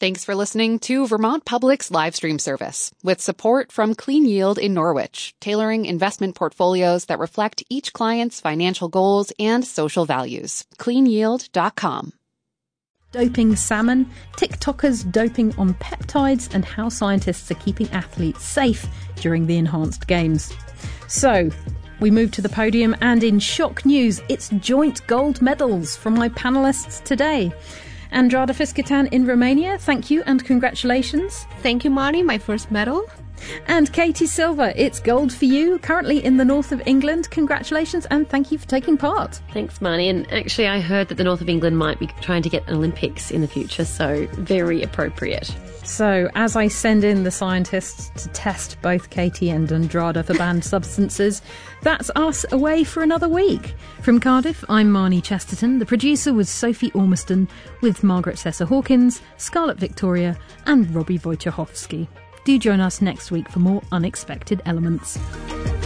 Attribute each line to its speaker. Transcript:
Speaker 1: Thanks for listening to Vermont Public's live stream service with support from Clean Yield in Norwich, tailoring investment portfolios that reflect each client's financial goals and social values. CleanYield.com.
Speaker 2: Doping salmon, TikTokers doping on peptides, and how scientists are keeping athletes safe during the enhanced games. So, we move to the podium, and in shock news, it's joint gold medals from my panellists today. Andrada Fiscatan in Romania, thank you and congratulations.
Speaker 3: Thank you, Marnie, my first medal.
Speaker 2: And Katie Silver, it's gold for you, currently in the north of England. Congratulations and thank you for taking part.
Speaker 4: Thanks, Marnie. And actually, I heard that the north of England might be trying to get an Olympics in the future, so very appropriate.
Speaker 2: So, as I send in the scientists to test both Katie and Andrada for banned substances, that's us away for another week. From Cardiff, I'm Marnie Chesterton. The producer was Sophie Ormiston, with Margaret Sessa Hawkins, Scarlett Victoria and Robbie Wojciechowski. Do join us next week for more Unexpected Elements.